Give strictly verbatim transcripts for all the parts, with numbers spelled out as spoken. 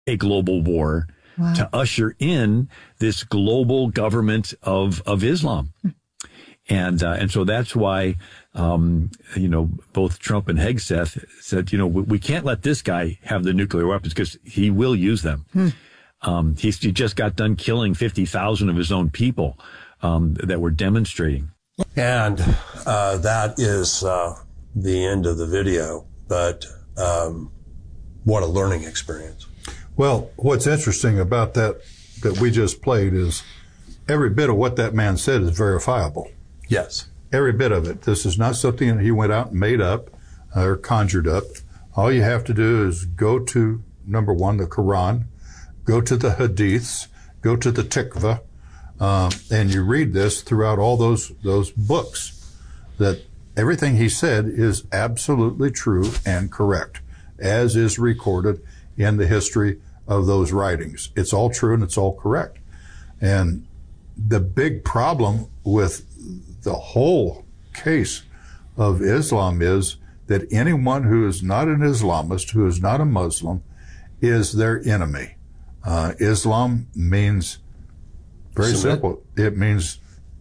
a global war wow. to usher in this global government of, of Islam. And, uh, and so that's why, um, you know, both Trump and Hegseth said, you know, we, we can't let this guy have the nuclear weapons because he will use them. Hmm. Um, he's, he just got done killing fifty thousand of his own people, um, that were demonstrating. And, uh, that is, uh, the end of the video. But, um, what a learning experience. Well, what's interesting about that, that we just played is every bit of what that man said is verifiable. Yes. Every bit of it. This is not something that he went out and made up or conjured up. All you have to do is go to, number one, the Quran, go to the Hadiths, go to the Tikva, uh, and you read this throughout all those, those books, that everything he said is absolutely true and correct, as is recorded in the history of those writings. It's all true and it's all correct. And the big problem with the whole case of Islam is that anyone who is not an Islamist, who is not a Muslim, is their enemy. Uh, Islam means very submit. simple. It means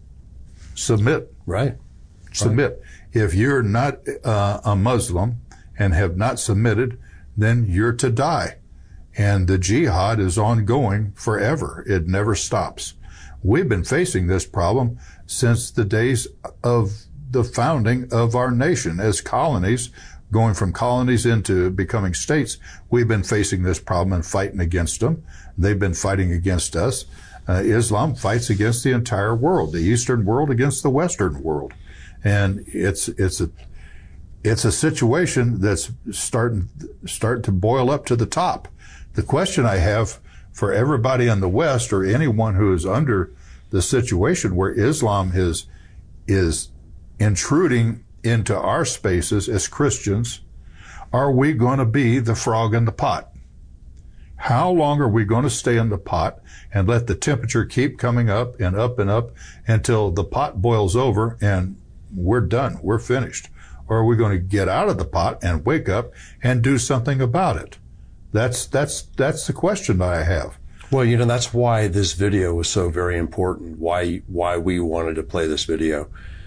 submit. Right. Submit. Right. If you're not uh, a Muslim and have not submitted, then you're to die. And the jihad is ongoing forever. It never stops. We've been facing this problem since the days of the founding of our nation as colonies, going from colonies into becoming states. We've been facing this problem and fighting against them. They've been fighting against us. Uh, Islam fights against the entire world, the Eastern world against the Western world. And it's, it's a, it's a situation that's starting, starting to boil up to the top. The question I have for everybody in the West or anyone who is under the situation where Islam is, is intruding into our spaces as Christians, are we going to be the frog in the pot? How long are we going to stay in the pot and let the temperature keep coming up and up and up until the pot boils over and we're done, we're finished? Or are we going to get out of the pot and wake up and do something about it? That's, that's, that's the question that I have. Well, you know, that's why this video was so very important, why, why we wanted to play this video,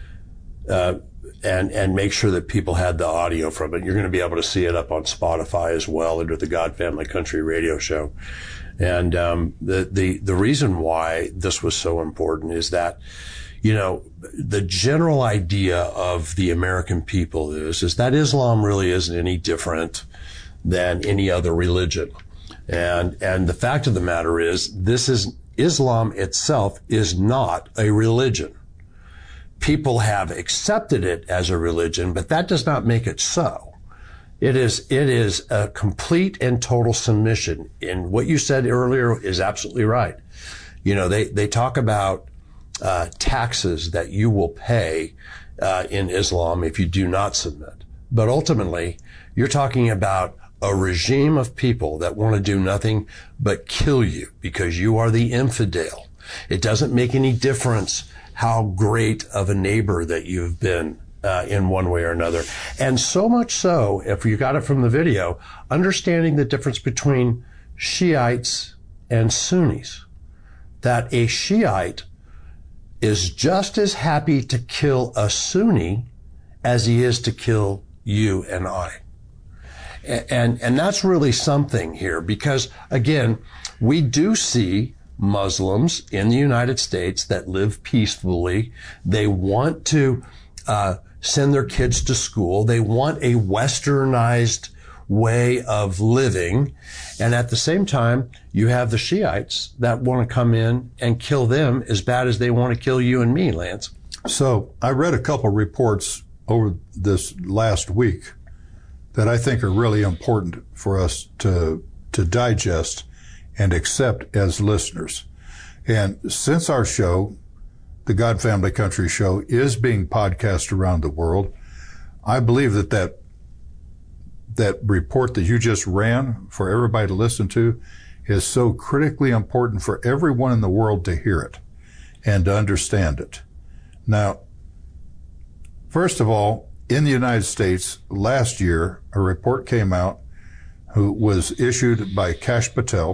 uh, and, and make sure that people had the audio from it. You're going to be able to see it up on Spotify as well under the God Family Country radio show. And, um, the, the, the reason why this was so important is that, you know, the general idea of the American people is, is that Islam really isn't any different than any other religion. And, and the fact of the matter is, this is, Islam itself is not a religion. People have accepted it as a religion, but that does not make it so. It is, it is a complete and total submission. And what you said earlier is absolutely right. You know, they, they talk about, uh, taxes that you will pay, uh, in Islam if you do not submit. But ultimately, you're talking about a regime of people that want to do nothing but kill you because you are the infidel. It doesn't make any difference how great of a neighbor that you've been uh, in one way or another. And so much so, if you got it from the video, understanding the difference between Shiites and Sunnis, that a Shiite is just as happy to kill a Sunni as he is to kill you and I. And, and that's really something here because, again, we do see Muslims in the United States that live peacefully. They want to uh, send their kids to school. They want a westernized way of living. And at the same time, you have the Shiites that want to come in and kill them as bad as they want to kill you and me, Lance. So I read a couple reports over this last week that I think are really important for us to, to digest and accept as listeners. And since our show, the God Family Country Show, is being podcast around the world, I believe that that, that report that you just ran for everybody to listen to is so critically important for everyone in the world to hear it and to understand it. Now, first of all, in the United States, last year, a report came out who was issued by Kash Patel,